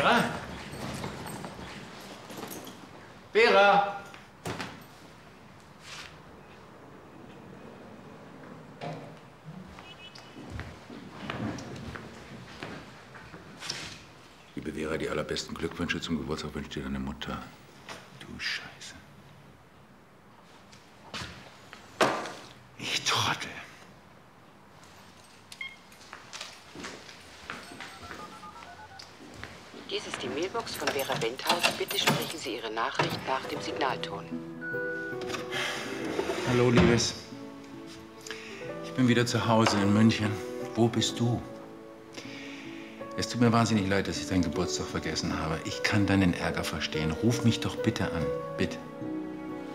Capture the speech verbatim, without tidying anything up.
Vera? Vera? Liebe Vera, die allerbesten Glückwünsche zum Geburtstag wünscht dir deine Mutter. Du Scheiße. Ich Trottel. Dies ist die Mailbox von Vera Benthaus. Bitte sprechen Sie Ihre Nachricht nach dem Signalton. Hallo, Liebes. Ich bin wieder zu Hause in München. Wo bist du? Es tut mir wahnsinnig leid, dass ich deinen Geburtstag vergessen habe. Ich kann deinen Ärger verstehen. Ruf mich doch bitte an. Bitte.